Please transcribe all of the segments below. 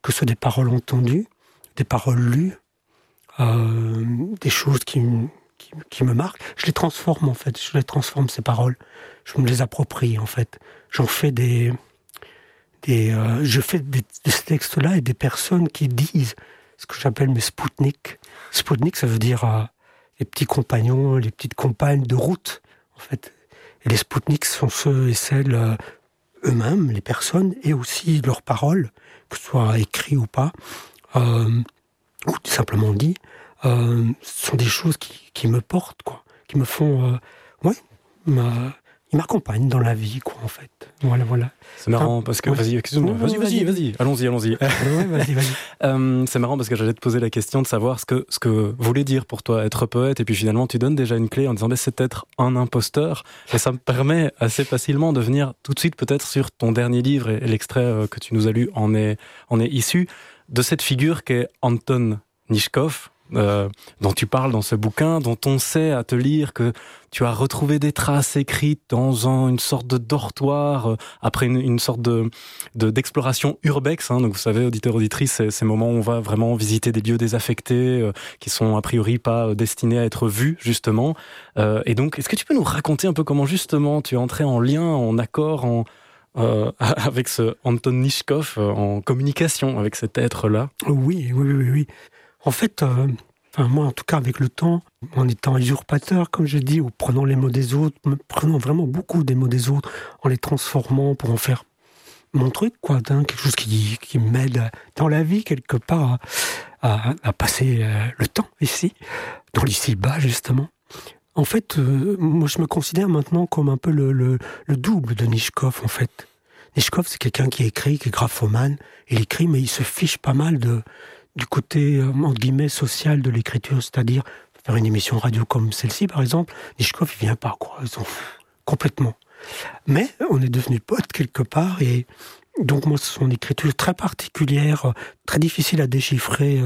que ce soit des paroles entendues, des paroles lues, des choses qui me marquent. Je les transforme, en fait. Je les transforme, ces paroles. Je me les approprie, en fait. J'en fais je fais de ces textes-là et des personnes qui disent ce que j'appelle mes spoutniks. Spoutnik, ça veut dire les petits compagnons, les petites compagnes de route, en fait. Et les spoutniks sont ceux et celles eux-mêmes, les personnes, et aussi leurs paroles, que ce soit écrit ou pas, ou tout simplement dit, sont des choses qui me portent, quoi, qui me font... ils m'accompagnent dans la vie, quoi, en fait. Voilà. C'est marrant parce que... Vas-y, excuse-moi. Vas-y. Allons-y. Ouais, vas-y. C'est marrant parce que j'allais te poser la question de savoir ce que voulait dire pour toi être poète, et puis finalement tu donnes déjà une clé en disant c'est être un imposteur, et ça me permet assez facilement de venir tout de suite peut-être sur ton dernier livre, et l'extrait que tu nous as lu en est issu de cette figure qu'est Anton Nishkov, dont tu parles dans ce bouquin, dont on sait à te lire que tu as retrouvé des traces écrites dans une sorte de dortoir, après une sorte d'exploration urbex, hein. Donc vous savez, auditeurs, auditrices, ces moments où on va vraiment visiter des lieux désaffectés, qui sont a priori pas destinés à être vus, justement. Et donc, est-ce que tu peux nous raconter un peu comment justement tu es entré en lien, en accord, avec ce Anton Nishkov, en communication avec cet être-là? Oui. En fait, moi, en tout cas, avec le temps, en étant usurpateur, comme je dis, ou prenant les mots des autres, prenant vraiment beaucoup des mots des autres, en les transformant pour en faire mon truc, quoi, quelque chose qui m'aide dans la vie, quelque part, à passer le temps ici, dans l'ici-bas, justement. En fait, moi, je me considère maintenant comme un peu le double de Nishkov, en fait. Nishkov, c'est quelqu'un qui écrit, qui est graphomane. Il écrit, mais il se fiche pas mal du côté, entre guillemets, social de l'écriture, c'est-à-dire faire une émission radio comme celle-ci, par exemple. Nishkov, il vient pas, quoi. Ils s'en foutent complètement. Mais on est devenus potes quelque part, et donc moi, c'est son écriture très particulière, très difficile à déchiffrer,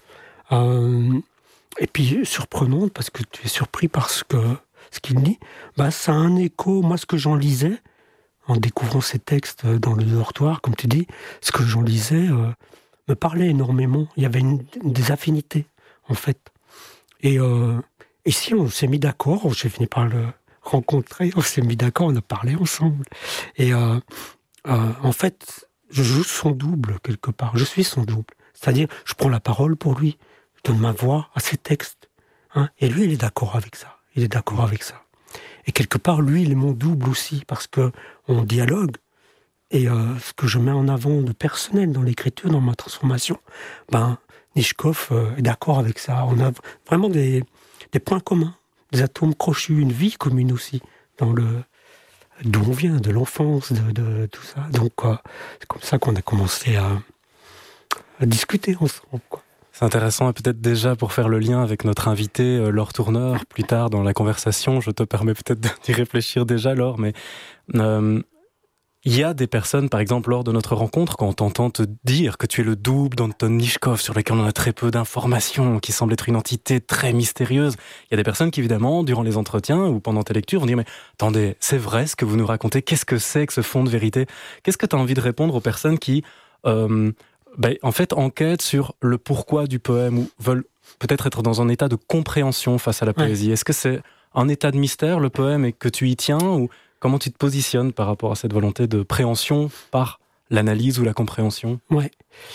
et puis surprenante, parce que tu es surpris par ce qu'il dit. Ça a un écho, moi, ce que j'en lisais, en découvrant ces textes dans le dortoir, comme tu dis, ce que j'en lisais me parlait énormément. Il y avait des affinités, en fait. Et si on s'est mis d'accord, j'ai fini par le rencontrer, on s'est mis d'accord, on a parlé ensemble. Et en fait, je joue son double, quelque part. Je suis son double. C'est-à-dire, je prends la parole pour lui, je donne ma voix à ses textes. Hein, et lui, il est d'accord avec ça. Et quelque part, lui, il est mon double aussi, parce qu'on dialogue. Et ce que je mets en avant de personnel dans l'écriture, dans ma transformation, Nishkov est d'accord avec ça. On a vraiment des points communs, des atomes crochus, une vie commune aussi, d'où on vient, de l'enfance, de tout ça. Donc, c'est comme ça qu'on a commencé à discuter ensemble, quoi. C'est intéressant, et peut-être déjà pour faire le lien avec notre invité, Laure Tourneur, plus tard dans la conversation, je te permets peut-être d'y réfléchir déjà, Laure, mais il y a des personnes, par exemple, lors de notre rencontre, quand on t'entend te dire que tu es le double d'Anton Nishkov, sur lequel on a très peu d'informations, qui semble être une entité très mystérieuse, il y a des personnes qui, évidemment, durant les entretiens ou pendant tes lectures, vont dire « Mais attendez, c'est vrai ce que vous nous racontez, qu'est-ce que c'est que ce fond de vérité ?» Qu'est-ce que tu as envie de répondre aux personnes qui... en fait, enquêtent sur le pourquoi du poème, ou veulent peut-être être dans un état de compréhension face à la poésie. Est-ce que c'est un état de mystère, le poème, et que tu y tiens, ou comment tu te positionnes par rapport à cette volonté de préhension par l'analyse ou la compréhension? Ouais.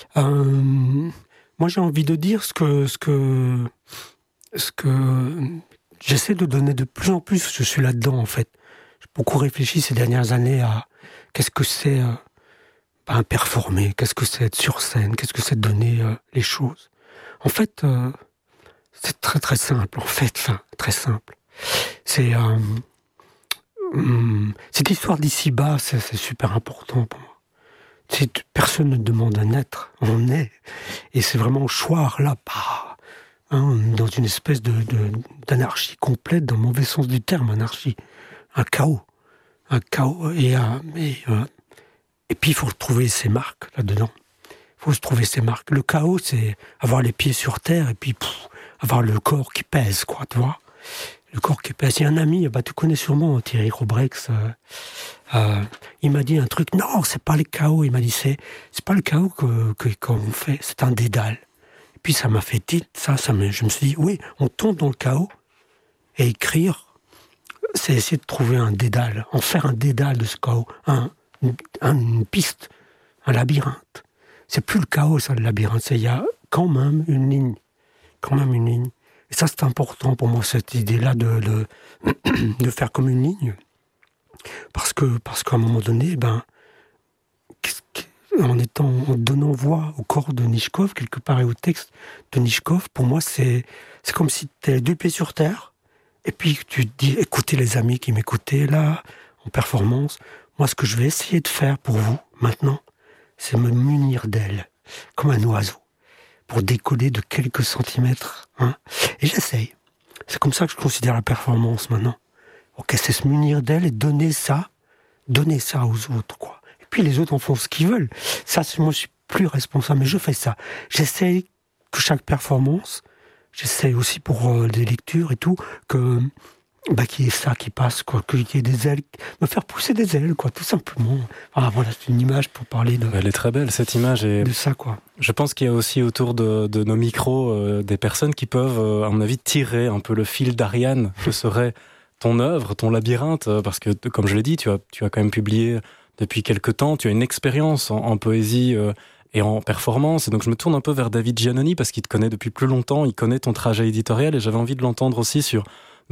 Moi, j'ai envie de dire ce que j'essaie de donner de plus en plus. Je suis là-dedans, en fait. J'ai beaucoup réfléchi ces dernières années à qu'est-ce que c'est... performer, qu'est-ce que c'est être sur scène, qu'est-ce que c'est de donner les choses. En fait, c'est très très simple, très simple. C'est cette histoire d'ici-bas, c'est super important pour moi. Personne ne demande à naître, on est. Et c'est vraiment choir là, dans une espèce d'anarchie complète, dans le mauvais sens du terme, anarchie. Un chaos. Et puis, il faut trouver ses marques là-dedans. Il faut se trouver ses marques. Le chaos, c'est avoir les pieds sur terre et puis avoir le corps qui pèse, quoi, tu vois. Le corps qui pèse. Il y a un ami, tu connais sûrement Thierry Robrex, il m'a dit un truc, non, c'est pas le chaos. Il m'a dit, c'est pas le chaos qu'on fait, c'est un dédale. Et puis ça m'a fait tilt, je me suis dit, oui, on tombe dans le chaos, et écrire, c'est essayer de trouver un dédale, en faire un dédale de ce chaos, une piste, un labyrinthe. C'est plus le chaos, ça, le labyrinthe, il y a quand même une ligne. Et ça, c'est important pour moi, cette idée-là de faire comme une ligne. Parce qu'à un moment donné, en donnant voix au corps de Nitchkov, quelque part, et au texte de Nitchkov, pour moi, c'est comme si tu avais 2 pieds sur terre, et puis tu te dis, écoutez les amis qui m'écoutaient là, en performance, moi, ce que je vais essayer de faire pour vous, maintenant, c'est me munir d'ailes, comme un oiseau, pour décoller de quelques centimètres. Et j'essaye. C'est comme ça que je considère la performance maintenant. Ok, c'est se munir d'elle et donner ça aux autres, quoi. Et puis les autres en font ce qu'ils veulent. Ça, moi, je suis plus responsable, mais je fais ça. J'essaye que chaque performance, j'essaye aussi pour des lectures et tout, qu'il y ait ça qui passe, quoi, qu'il y ait des ailes, me faire pousser des ailes, quoi, tout simplement. Voilà, c'est une image pour parler de... Elle est très belle, cette image. Et de ça, quoi. Je pense qu'il y a aussi autour de nos micros des personnes qui peuvent, à mon avis, tirer un peu le fil d'Ariane que serait ton œuvre, ton labyrinthe, parce que, comme je l'ai dit, tu as quand même publié depuis quelque temps, tu as une expérience en poésie et en performance, et donc je me tourne un peu vers David Giannoni, parce qu'il te connaît depuis plus longtemps, il connaît ton trajet éditorial, et j'avais envie de l'entendre aussi sur...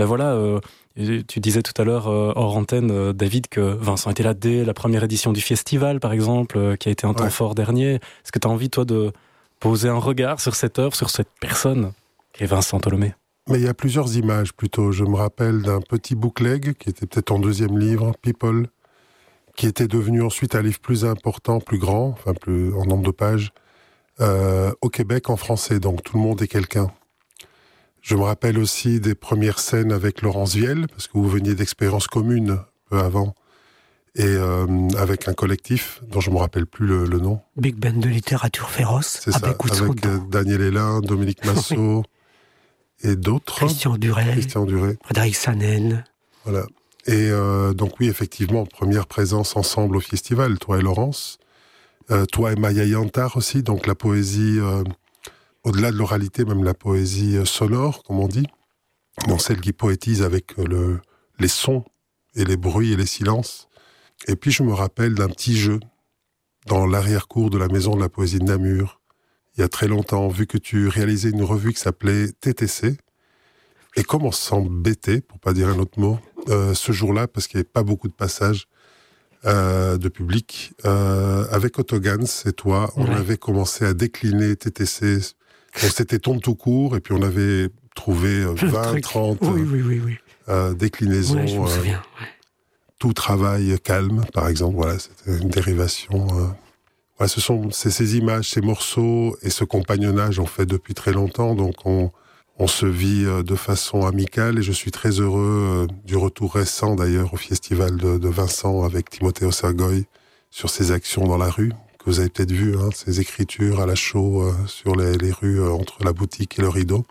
tu disais tout à l'heure hors antenne, David, que Vincent était là dès la première édition du festival, par exemple, qui a été un temps fort dernier. Est-ce que tu as envie, toi, de poser un regard sur cette œuvre, sur cette personne qui est Vincent Tholomé? Mais il y a plusieurs images, plutôt. Je me rappelle d'un petit bookleg, qui était peut-être ton 2e livre, People, qui était devenu ensuite un livre plus important, plus grand, plus en nombre de pages, au Québec en français, donc Tout le monde est quelqu'un. Je me rappelle aussi des premières scènes avec Laurence Viel, parce que vous veniez d'expériences communes peu avant, et avec un collectif dont je ne me rappelle plus le nom. Big Band de littérature féroce. C'est ça, avec Daniel Hélin, Dominique Massot et d'autres. Christian Duret. Frédéric Sanen. Voilà. Et donc oui, effectivement, première présence ensemble au festival, toi et Laurence. Toi et Maya Yantar aussi, donc la poésie... au-delà de l'oralité, même la poésie sonore, comme on dit, donc celle qui poétise avec les sons et les bruits et les silences. Et puis je me rappelle d'un petit jeu dans l'arrière-cour de la Maison de la Poésie de Namur, il y a très longtemps, vu que tu réalisais une revue qui s'appelait TTC, et comme on se sent bêté, pour pas dire un autre mot, ce jour-là, parce qu'il n'y avait pas beaucoup de passages de public, avec Otto Gans et toi, on avait commencé à décliner TTC. C'était ton tout court, et puis on avait trouvé 20, 30 déclinaisons. Je me souviens, Tout travail calme, par exemple. Voilà, c'était une dérivation. C'est ces images, ces morceaux et ce compagnonnage, on fait depuis très longtemps, donc on se vit de façon amicale, et je suis très heureux du retour récent, d'ailleurs, au festival de Vincent avec Timothée Osergoy, sur ses actions dans la rue, que vous avez peut-être vu, ces écritures à la chaux sur les rues entre la boutique et le rideau.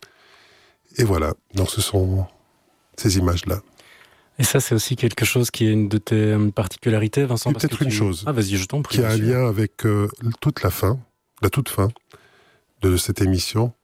Et voilà, donc ce sont ces images-là. Et ça, c'est aussi quelque chose qui est une de tes particularités, Vincent. Peut-être une chose. Ah, vas-y, je t'en prie. Qui a un lien avec la toute fin de cette émission.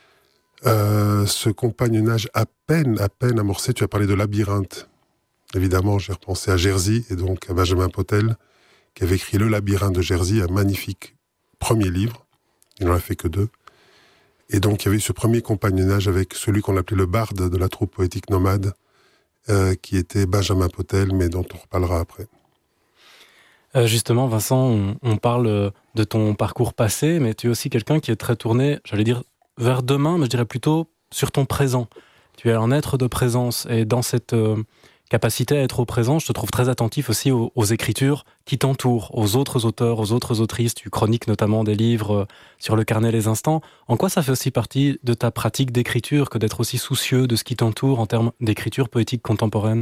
Ce compagnonnage à peine amorcé. Tu as parlé de labyrinthe. Évidemment, j'ai repensé à Jerzy et donc à Benjamin Potel, qui avait écrit Le labyrinthe de Jerzy, un magnifique premier livre. Il n'en a fait que 2. Et donc, il y avait eu ce premier compagnonnage avec celui qu'on appelait le barde de la troupe poétique nomade, qui était Benjamin Potel, mais dont on reparlera après. Justement, Vincent, on parle de ton parcours passé, mais tu es aussi quelqu'un qui est très tourné, j'allais dire, vers demain, mais je dirais plutôt sur ton présent. Tu es un être de présence, et dans cette capacité à être au présent, je te trouve très attentif aussi aux écritures qui t'entourent, aux autres auteurs, aux autres autrices. Tu chroniques notamment des livres sur le carnet Les Instants. En quoi ça fait aussi partie de ta pratique d'écriture que d'être aussi soucieux de ce qui t'entoure en termes d'écriture poétique contemporaine?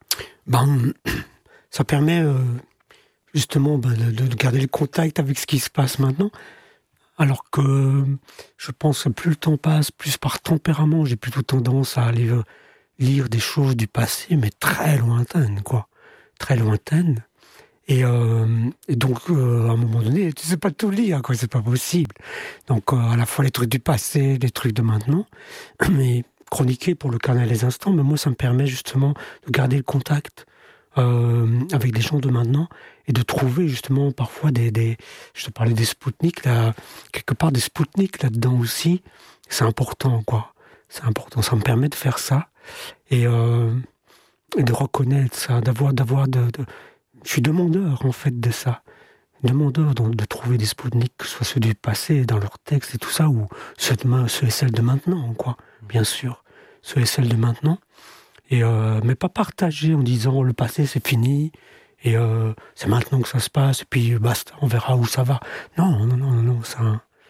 Ça permet justement de garder le contact avec ce qui se passe maintenant. Alors que je pense que plus le temps passe, plus par tempérament, j'ai plutôt tendance à aller lire des choses du passé, mais très lointaines, quoi. Très lointaines. Et donc, à un moment donné, tu sais pas tout lire, quoi, c'est pas possible. Donc, à la fois les trucs du passé, les trucs de maintenant, mais chroniquer pour le carnet Les Instants, mais moi, ça me permet justement de garder le contact avec des gens de maintenant et de trouver justement parfois je te parlais des Spoutniks, là, quelque part des Spoutniks là-dedans aussi. C'est important, quoi. C'est important. Ça me permet de faire ça et de reconnaître ça, je suis demandeur, en fait, de ça. Demandeur de trouver des Spoutniks, que ce soit ceux du passé, dans leurs textes et tout ça, ou ceux et celles de maintenant, quoi. Bien sûr. Ceux et celles de maintenant. Mais pas partagés en disant le passé, c'est fini, et c'est maintenant que ça se passe, et puis basta, on verra où ça va. Non, c'est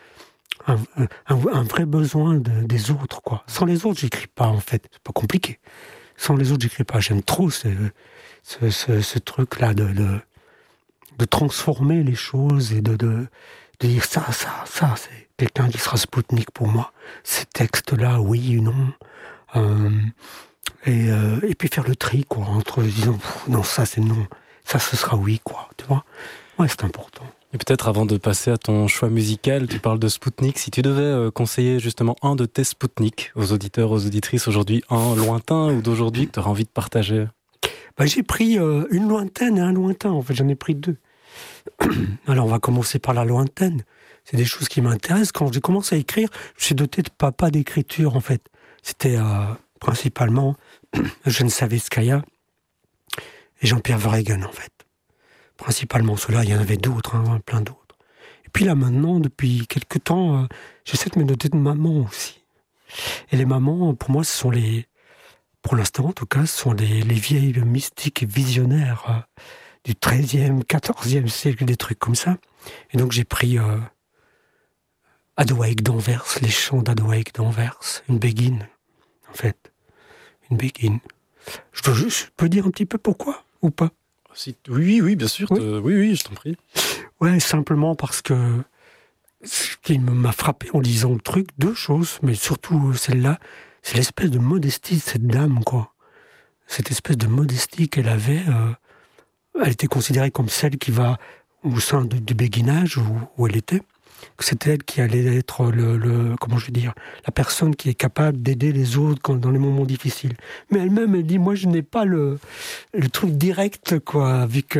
un vrai besoin des autres, quoi. Sans les autres, j'écris pas, en fait. C'est pas compliqué. Sans les autres, j'écris pas. J'aime trop ce truc-là de transformer les choses et de dire ça, c'est quelqu'un qui sera Spoutnik pour moi. Ces textes-là, oui ou non. Et puis faire le tri, quoi, entre disant non, ça c'est non, ça ce sera oui, quoi, tu vois. Ouais, c'est important. Et peut-être avant de passer à ton choix musical, tu parles de Spoutnik. Si tu devais conseiller justement un de tes Spoutniks aux auditeurs, aux auditrices aujourd'hui, un lointain ou d'aujourd'hui que tu auras envie de partager. J'ai pris une lointaine et un lointain, en fait, j'en ai pris deux. Alors on va commencer par la lointaine. C'est des choses qui m'intéressent. Quand j'ai commencé à écrire, je suis doté de pas d'écriture, en fait. C'était principalement Eugène Savitskaya et Jean-Pierre Verhegen, en fait. Principalement ceux-là, il y en avait d'autres, hein, plein d'autres. Et puis là, maintenant, depuis quelques temps, j'essaie de me noter de mamans aussi. Et les mamans, pour moi, pour l'instant en tout cas, ce sont les vieilles mystiques et visionnaires du XIIIe, XIVe siècle, des trucs comme ça. Et donc j'ai pris Adowaïk d'Anvers, les chants d'Adowaïk d'Anvers, une béguine, en fait. Une béguine. Je peux dire un petit peu pourquoi, ou pas? Oui, bien sûr. Oui. Oui, je t'en prie. Ouais, simplement parce que ce qui m'a frappé en lisant le truc, deux choses, mais surtout celle-là, c'est l'espèce de modestie de cette dame, quoi. Cette espèce de modestie qu'elle avait, elle était considérée comme celle qui va au sein du béguinage où elle était, que c'était elle qui allait être comment je vais dire, la personne qui est capable d'aider les autres dans les moments difficiles. Mais elle-même, elle dit, moi je n'ai pas le truc direct, quoi, avec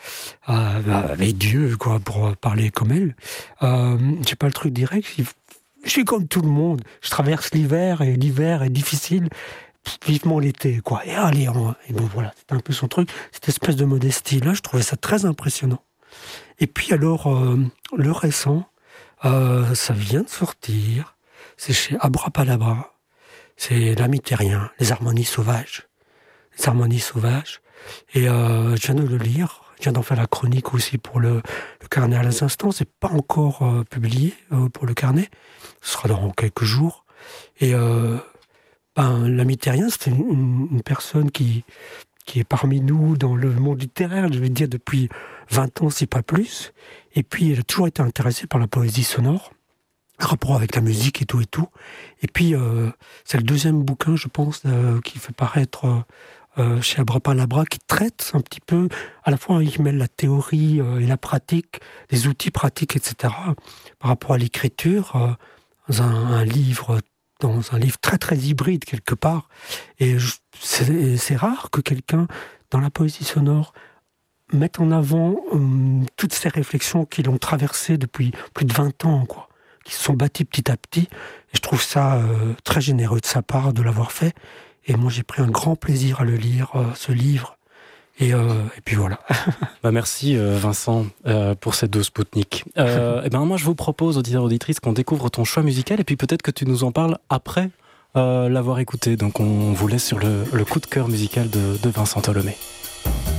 Dieu, quoi, pour parler comme elle. J'ai pas le truc direct. Je suis comme tout le monde. Je traverse l'hiver et l'hiver est difficile. Vivement l'été, quoi. Et allez, et bon voilà, c'était un peu son truc. Cette espèce de modestie-là, je trouvais ça très impressionnant. Et puis alors, le récent, ça vient de sortir. C'est chez Abrapalabra. C'est l'ami terrien, les harmonies sauvages. Les harmonies sauvages. Et je viens de le lire. Je viens d'en faire la chronique aussi pour le carnet à Les Instants. C'est pas encore publié pour le carnet. Ce sera dans quelques jours. Et l'ami terrien, c'était une personne qui est parmi nous dans le monde littéraire, je vais dire depuis 20 ans, si pas plus. Et puis, elle a toujours été intéressée par la poésie sonore, rapport avec la musique et tout et tout. Et puis, c'est le deuxième bouquin, je pense, qui fait paraître chez Abrapalabra, qui traite un petit peu, à la fois, il mêle la théorie et la pratique, les outils pratiques, etc., par rapport à l'écriture, dans un livre très très hybride quelque part. Et c'est rare que quelqu'un, dans la poésie sonore, mette en avant toutes ces réflexions qui l'ont traversé depuis plus de 20 ans, quoi, qui se sont bâties petit à petit. Et je trouve ça très généreux de sa part de l'avoir fait. Et moi, j'ai pris un grand plaisir à le lire, ce livre. Et puis voilà. Merci Vincent pour ces deux Spoutniks. Moi, je vous propose, auditeurs et auditrices, qu'on découvre ton choix musical et puis peut-être que tu nous en parles après l'avoir écouté. Donc on vous laisse sur le coup de cœur musical de Vincent Tholomé.